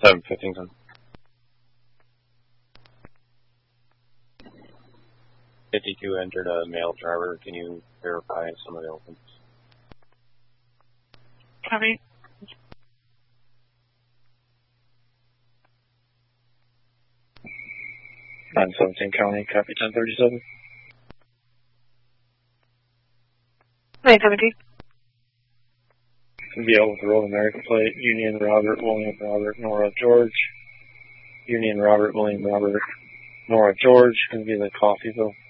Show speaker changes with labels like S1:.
S1: 7:15. 52 entered a male driver. Can you verify some of the opens?
S2: Copy.
S3: 917 County, copy 1037.
S2: 917.
S3: VL with the Road American plate, Union Robert, William Robert, Nora George. Union Robert, William Robert, Nora George, going to be the Coffeyville.